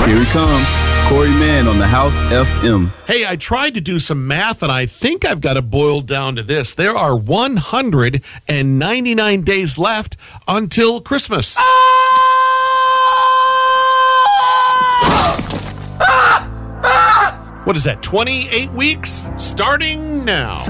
Here he comes. Corey Mann on the House FM. Hey, I tried to do some math, and I think I've got it boiled down to this. There are 199 days left until Christmas. What is that, 28 weeks? Starting now.